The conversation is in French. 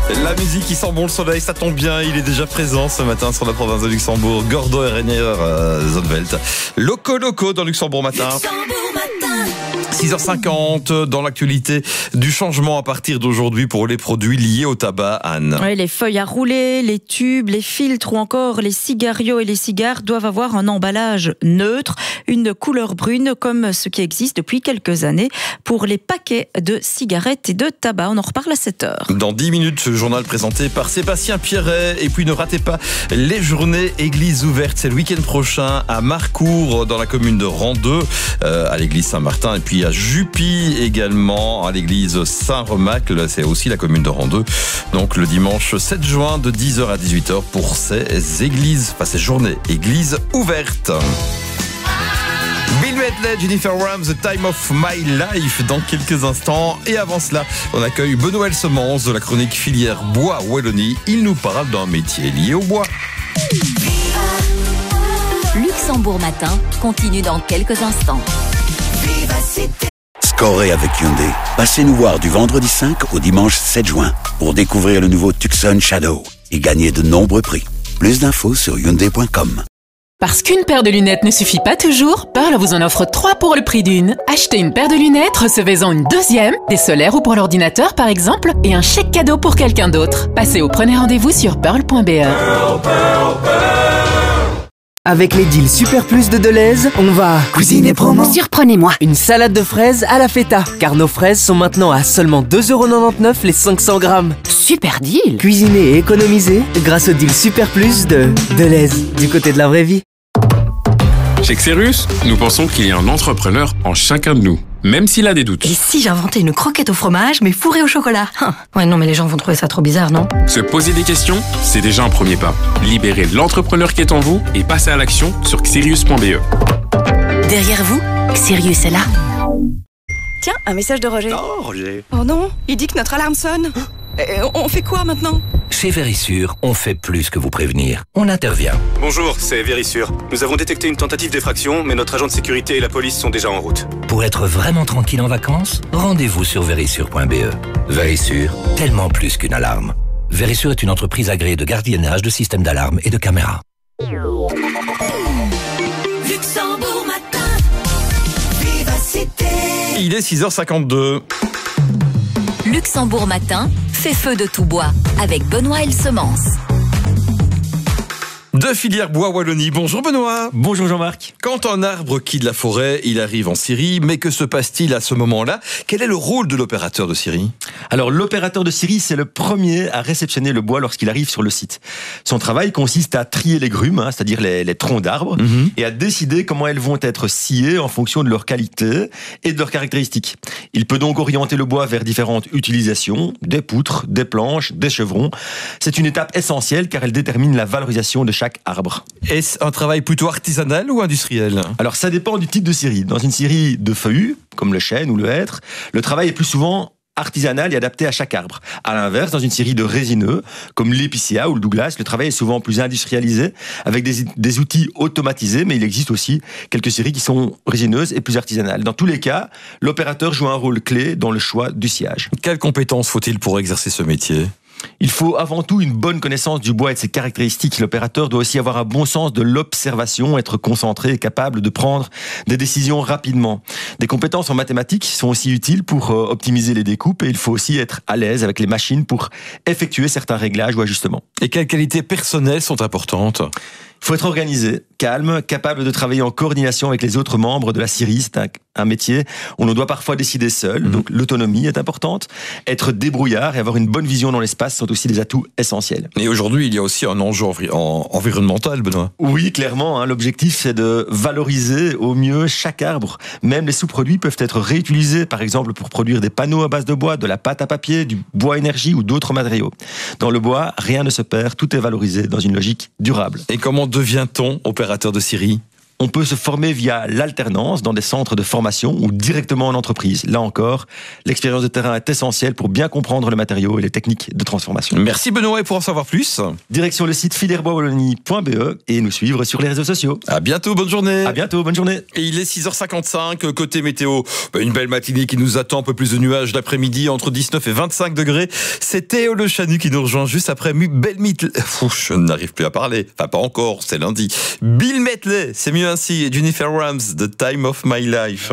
La musique qui sent bon le soleil, ça tombe bien, il est déjà présent ce matin sur la province de Luxembourg. Gordo et Rainer Zonneveld. Loco Loco dans Luxembourg matin. 6h50 dans l'actualité du changement à partir d'aujourd'hui pour les produits liés au tabac, Anne. Oui, les feuilles à rouler, les tubes, les filtres ou encore les cigarios et les cigares doivent avoir un emballage neutre, une couleur brune comme ce qui existe depuis quelques années pour les paquets de cigarettes et de tabac. On en reparle à 7h. Dans 10 minutes, ce journal présenté par Sébastien Pierret. Et puis ne ratez pas les journées églises ouvertes. C'est le week-end prochain à Marcourt dans la commune de Randeux, à l'église Saint-Martin. Et puis à Jupy également, à l'église Saint-Remacle, c'est aussi la commune de Randeux. Donc le dimanche 7 juin de 10h à 18h pour ces églises, enfin ces journées églises ouvertes. Bill Medley, Jennifer Rams, The Time of My Life dans quelques instants. Et avant cela, on accueille Benoît Semence de la chronique filière Bois Wallonie. Il nous parle d'un métier lié au bois. Luxembourg matin continue dans quelques instants. Scorez avec Hyundai. Passez nous voir du vendredi 5 au dimanche 7 juin pour découvrir le nouveau Tucson Shadow et gagner de nombreux prix. Plus d'infos sur Hyundai.com. Parce qu'une paire de lunettes ne suffit pas toujours, Pearl vous en offre 3 pour le prix d'une. Achetez une paire de lunettes, recevez-en une deuxième, des solaires ou pour l'ordinateur par exemple, et un chèque cadeau pour quelqu'un d'autre. Passez au premier rendez-vous sur pearl.be. Avec les deals Super Plus de Deleuze, on va cuisiner promo. Surprenez-moi. Une salade de fraises à la feta, car nos fraises sont maintenant à seulement 2,99€ les 500 grammes. Super deal. Cuisiner et économiser grâce au deal Super Plus de Deleuze, du côté de la vraie vie. Chez Xerus, nous pensons qu'il y a un entrepreneur en chacun de nous, même s'il a des doutes. Et si j'inventais une croquette au fromage, mais fourrée au chocolat? Ouais, non, mais les gens vont trouver ça trop bizarre, non? Se poser des questions, c'est déjà un premier pas. Libérez l'entrepreneur qui est en vous et passez à l'action sur xerius.be. Derrière vous, Sirius est là. Tiens, un message de Roger. Oh, Roger. Oh non, il dit que notre alarme sonne. On fait quoi maintenant? Chez Vérissure, on fait plus que vous prévenir. On intervient. Bonjour, c'est Vérissure. Nous avons détecté une tentative d'effraction, mais notre agent de sécurité et la police sont déjà en route. Pour être vraiment tranquille en vacances, rendez-vous sur Vérissure.be. Vérissure, tellement plus qu'une alarme. Vérissure est une entreprise agréée de gardiennage de systèmes d'alarme et de caméras. Luxembourg matin, Vivacité. Il est 6h52. Luxembourg matin fait feu de tout bois avec Benoît Semence. De filière Bois Wallonie. Bonjour Benoît. Bonjour Jean-Marc. Quand un arbre quitte la forêt, il arrive en scierie, mais que se passe-t-il à ce moment-là? Quel est le rôle de l'opérateur de scierie? Alors l'opérateur de scierie, c'est le premier à réceptionner le bois lorsqu'il arrive sur le site. Son travail consiste à trier les grumes, c'est-à-dire les troncs d'arbres, et à décider comment elles vont être sciées en fonction de leur qualité et de leurs caractéristiques. Il peut donc orienter le bois vers différentes utilisations, des poutres, des planches, des chevrons. C'est une étape essentielle car elle détermine la valorisation de chaque arbre. Est-ce un travail plutôt artisanal ou industriel? Alors ça dépend du type de scierie. Dans une scierie de feuillus, comme le chêne ou le hêtre, le travail est plus souvent artisanal et adapté à chaque arbre. À l'inverse, dans une scierie de résineux, comme l'épicéa ou le Douglas, le travail est souvent plus industrialisé, avec des outils automatisés, mais il existe aussi quelques scieries qui sont résineuses et plus artisanales. Dans tous les cas, l'opérateur joue un rôle clé dans le choix du sciage. Quelles compétences faut-il pour exercer ce métier? Il faut avant tout une bonne connaissance du bois et de ses caractéristiques. L'opérateur doit aussi avoir un bon sens de l'observation, être concentré et capable de prendre des décisions rapidement. Des compétences en mathématiques sont aussi utiles pour optimiser les découpes et il faut aussi être à l'aise avec les machines pour effectuer certains réglages ou ajustements. Et quelles qualités personnelles sont importantes? Il faut être organisé, calme, capable de travailler en coordination avec les autres membres de la scierie. C'est un métier où on doit parfois décider seul, donc l'autonomie est importante. Être débrouillard et avoir une bonne vision dans l'espace sont aussi des atouts essentiels. Et aujourd'hui, il y a aussi un enjeu environnemental, Benoît. Oui, clairement. L'objectif, c'est de valoriser au mieux chaque arbre. Même les sous-produits peuvent être réutilisés, par exemple pour produire des panneaux à base de bois, de la pâte à papier, du bois énergie ou d'autres matériaux. Dans le bois, rien ne se perd, tout est valorisé dans une logique durable. Et comment devient-on opérateur de scierie? On peut se former via l'alternance dans des centres de formation ou directement en entreprise. Là encore, l'expérience de terrain est essentielle pour bien comprendre le matériau et les techniques de transformation. Merci Benoît, et pour en savoir plus, direction le site filerbowallonie.be et nous suivre sur les réseaux sociaux. À bientôt, bonne journée. À bientôt, bonne journée. Et il est 6h55, côté météo, une belle matinée qui nous attend, un peu plus de nuages l'après-midi, entre 19 et 25 degrés. C'est Théo Le Chanu qui nous rejoint juste après Belle Metley. Je n'arrive plus à parler, enfin pas encore, c'est lundi. Bill Metley, c'est mieux ainsi, et Jennifer Rams, The Time of My Life.